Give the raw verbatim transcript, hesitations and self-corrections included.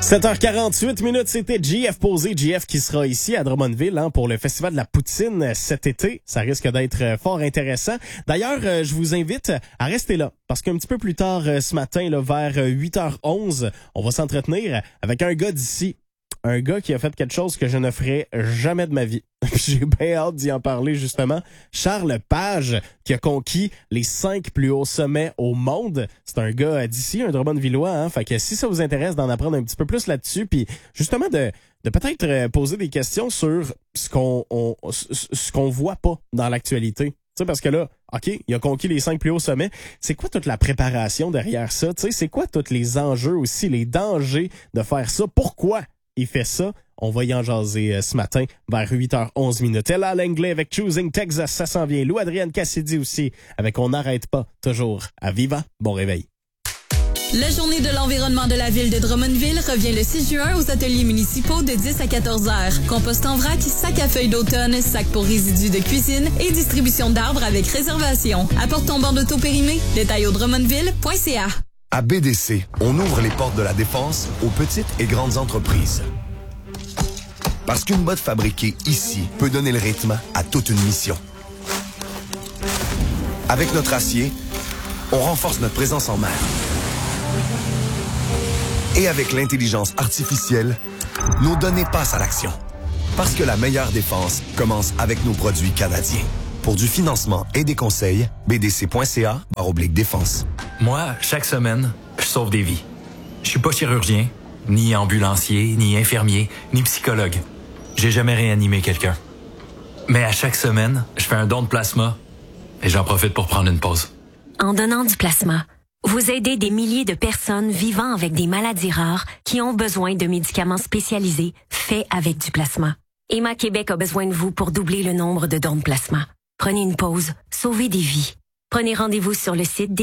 sept heures quarante-huit minutes, c'était J F Posé, J F qui sera ici à Drummondville hein, pour le Festival de la Poutine cet été. Ça risque d'être fort intéressant. D'ailleurs, je vous invite à rester là parce qu'un petit peu plus tard ce matin, là, vers huit heures onze, on va s'entretenir avec un gars d'ici. Un gars qui a fait quelque chose que je ne ferai jamais de ma vie. J'ai bien hâte d'y en parler, justement. Charles Page, qui a conquis les cinq plus hauts sommets au monde. C'est un gars d'ici, un Drummondvillois, hein. Fait que si ça vous intéresse d'en apprendre un petit peu plus là-dessus, puis justement de, de peut-être poser des questions sur ce qu'on, on, ce qu'on voit pas dans l'actualité. Tu sais, parce que là, OK, il a conquis les cinq plus hauts sommets. C'est quoi toute la préparation derrière ça? Tu sais, c'est quoi tous les enjeux aussi, les dangers de faire ça? Pourquoi il fait ça? On va y en jaser euh, ce matin vers huit heures onze minutes. Elle a l'anglais avec Choosing Texas, ça s'en vient. Lou Adrienne Cassidy aussi avec On n'arrête pas, toujours à Viva. Bon réveil. La journée de l'environnement de la ville de Drummondville revient le six juin aux ateliers municipaux de dix à quatorze heures. Compost en vrac, sac à feuilles d'automne, sac pour résidus de cuisine et distribution d'arbres avec réservation. Apporte ton banc d'auto périmé. Détail au drummondville point c a. À B D C, on ouvre les portes de la défense aux petites et grandes entreprises. Parce qu'une botte fabriquée ici peut donner le rythme à toute une mission. Avec notre acier, on renforce notre présence en mer. Et avec l'intelligence artificielle, nos données passent à l'action. Parce que la meilleure défense commence avec nos produits canadiens. Pour du financement et des conseils, b d c point c a barre oblique défense. Moi, chaque semaine, je sauve des vies. Je suis pas chirurgien, ni ambulancier, ni infirmier, ni psychologue. J'ai jamais réanimé quelqu'un. Mais à chaque semaine, je fais un don de plasma et j'en profite pour prendre une pause. En donnant du plasma, vous aidez des milliers de personnes vivant avec des maladies rares qui ont besoin de médicaments spécialisés faits avec du plasma. Emma Québec a besoin de vous pour doubler le nombre de dons de plasma. Prenez une pause, sauvez des vies. Prenez rendez-vous sur le site